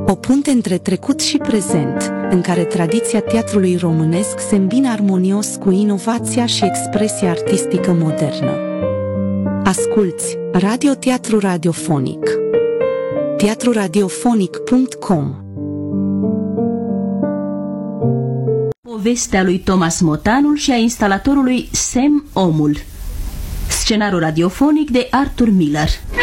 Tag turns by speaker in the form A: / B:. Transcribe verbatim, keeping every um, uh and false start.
A: O punte între trecut și prezent, în care tradiția teatrului românesc se îmbină armonios cu inovația și expresia artistică modernă. Asculți Radio-Teatru Radiofonic. teatru radiofonic punct com.
B: Povestea lui Thomas Motanul și a instalatorului Sam Omul. Scenariu radiofonic de Arthur Miller.